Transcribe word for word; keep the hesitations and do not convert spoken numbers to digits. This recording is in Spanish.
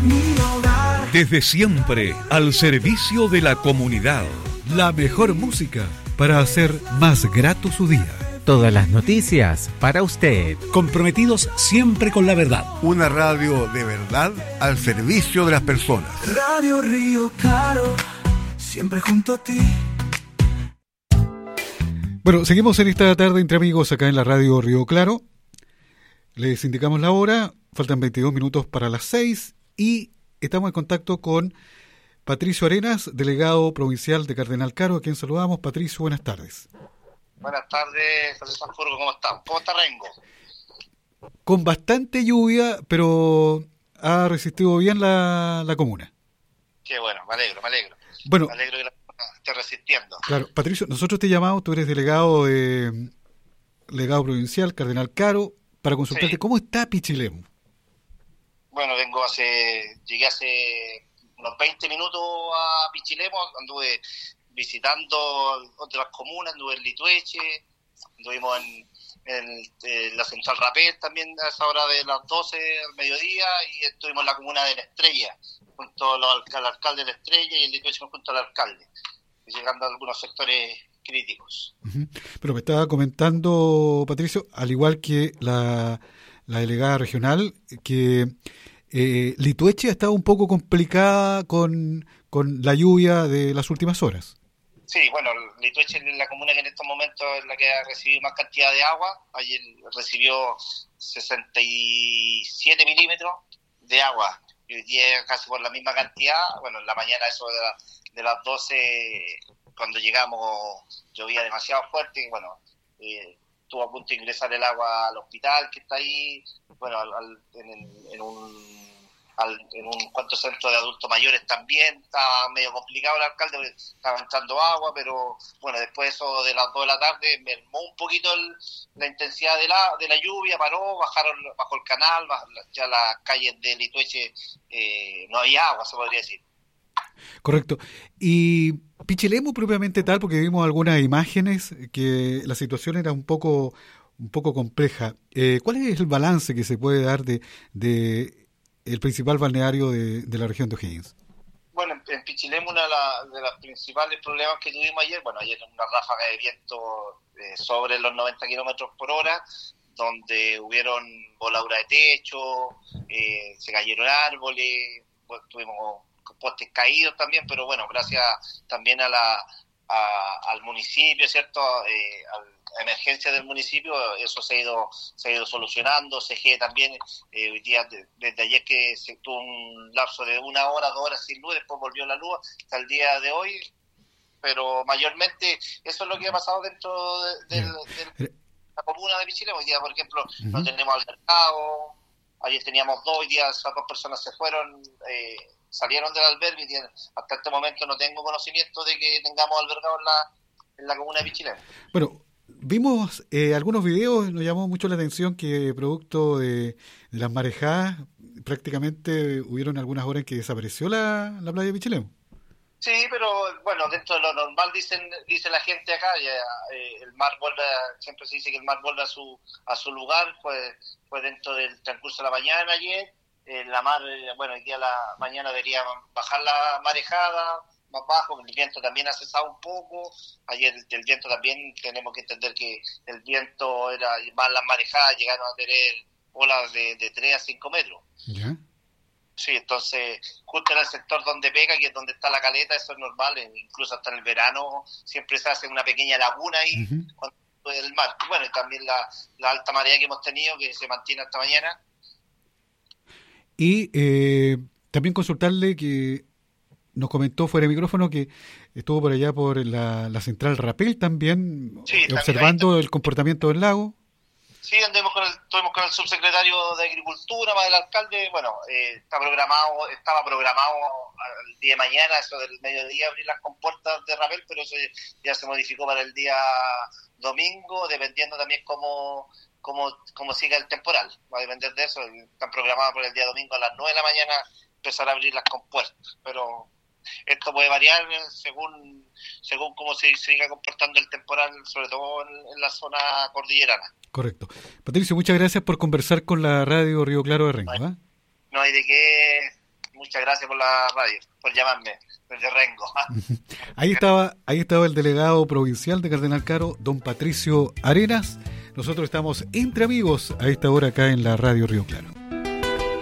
mi hogar. Desde siempre, al servicio de la comunidad. La mejor música para hacer más grato su día. Todas las noticias para usted. Comprometidos siempre con la verdad. Una radio de verdad al servicio de las personas. Radio Río Claro, siempre junto a ti. Bueno, seguimos en esta tarde entre amigos acá en la radio Río Claro. Les indicamos la hora, faltan veintidós minutos para las seis y estamos en contacto con Patricio Arenas, delegado provincial de Cardenal Caro, a quien saludamos. Patricio, buenas tardes. Buenas tardes, José Sanfurgo, ¿cómo están? ¿Cómo está Rengo? Con bastante lluvia, pero ha resistido bien la, la comuna. Qué bueno, me alegro, me alegro. Bueno, me alegro que la comuna esté resistiendo. Claro, Patricio, nosotros te llamamos, tú eres delegado de delegado provincial, Cardenal Caro, para consultarte, sí. ¿Cómo está Pichilemu? Bueno, vengo hace, llegué hace unos veinte minutos a Pichilemu, anduve visitando otras comunas, anduve en Litueche, anduvimos en, en, en la Central Rapel también a esa hora de las doce al mediodía, y estuvimos en la comuna de La Estrella, junto al, al alcalde de La Estrella, y en Litueche junto al alcalde, llegando a algunos sectores críticos. Uh-huh. Pero me estaba comentando, Patricio, al igual que la, la delegada regional, que eh, Litueche ha estado un poco complicada con, con la lluvia de las últimas horas. Sí, bueno, Litueche es la comuna que en estos momentos es la que ha recibido más cantidad de agua. Ayer recibió sesenta y siete milímetros de agua, y hoy día casi por la misma cantidad. Bueno, en la mañana eso de, la, de las doce, cuando llegamos, llovía demasiado fuerte, y bueno, eh, estuvo a punto de ingresar el agua al hospital que está ahí, bueno, al, al, en, en un... Al, en un cuanto centro de adultos mayores también está medio complicado el alcalde, porque estaba entrando agua, pero bueno, después eso de las dos de la tarde mermó un poquito el, la intensidad de la de la lluvia, paró, bajaron bajo el canal, bajo, ya las calles de Litueche eh, no había agua, se podría decir. Correcto. Y Pichilemu propiamente tal, porque vimos algunas imágenes que la situación era un poco un poco compleja. Eh, ¿Cuál es el balance que se puede dar de, de el principal balneario de, de la región de O'Higgins? Bueno, en, en Pichilemu uno de, la, de los principales problemas que tuvimos ayer, bueno, ayer una ráfaga de viento eh, sobre los noventa kilómetros por hora, donde hubieron voladuras de techo, eh, se cayeron árboles, pues, tuvimos postes caídos también, pero bueno, gracias también a la a, al municipio, ¿cierto? Eh, al, a emergencia del municipio, eso se ha ido se ha ido solucionando. C G también, eh, hoy día, de, desde ayer que se tuvo un lapso de una hora, dos horas sin luz, después volvió la luz hasta el día de hoy, pero mayormente eso es lo que ha pasado dentro de, de, de, de la comuna de Pichilemu. Hoy día, por ejemplo, uh-huh. no tenemos albergado, ayer teníamos dos, hoy día esas dos personas se fueron, eh, salieron del albergue, y hasta este momento no tengo conocimiento de que tengamos albergado en la, en la comuna de Pichilemu. Bueno, vimos eh, algunos videos, nos llamó mucho la atención que producto de, de las marejadas, prácticamente hubieron algunas horas en que desapareció la, la playa de Pichilemu. Sí, pero bueno, dentro de lo normal dicen dice la gente acá, ya, eh, el mar vuelve, a, siempre se dice que el mar vuelve a su a su lugar, pues fue dentro del transcurso de la mañana ayer. Eh, la mar, bueno, hoy día a la mañana debería bajar la marejada, más bajo, el viento también ha cesado un poco. Ayer el, el viento también, tenemos que entender que el viento era más las marejadas, llegaron a tener olas de, de tres a cinco metros. ¿Ya? Sí, entonces, justo en el sector donde pega, que es donde está la caleta, eso es normal, incluso hasta en el verano siempre se hace una pequeña laguna ahí, uh-huh. cuando el mar. Y bueno, y también la, la alta marea que hemos tenido, que se mantiene hasta mañana. Y eh, también consultarle que nos comentó fuera de micrófono que estuvo por allá por la, la Central Rapel también, sí, observando también el comportamiento del lago. Sí, andemos con el, estuvimos con el subsecretario de Agricultura, más el alcalde. Bueno, eh, está programado, estaba programado el día de mañana, eso del mediodía, abrir las compuertas de Rapel, pero eso ya se modificó para el día domingo, dependiendo también cómo cómo, cómo siga el temporal. Va a depender de eso. Están programados por el día domingo a las nueve de la mañana empezar a abrir las compuertas, pero esto puede variar según según cómo se siga comportando el temporal, sobre todo en, en la zona cordillerana. Correcto. Patricio, muchas gracias por conversar con la radio Río Claro de Rengo. No hay, ¿eh? no hay de qué, muchas gracias por la radio, por llamarme desde Rengo. Ahí estaba, ahí estaba el delegado provincial de Cardenal Caro, don Patricio Arenas. Nosotros estamos entre amigos a esta hora acá en la Radio Río Claro.